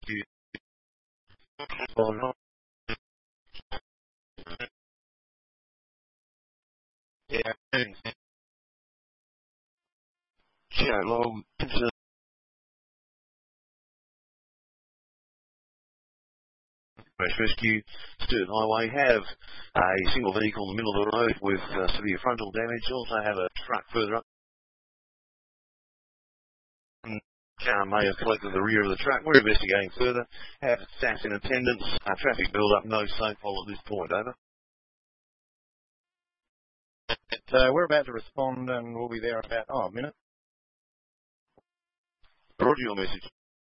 Log Rescue, Sturt Highway, have a single vehicle in the middle of the road with severe frontal damage. Also have a truck further up. Car may have collected the rear of the truck. We're investigating further. Have staff in attendance. Traffic build-up, no safe hole at this point. Over. We're about to respond and we'll be there in about a minute. Roger your message.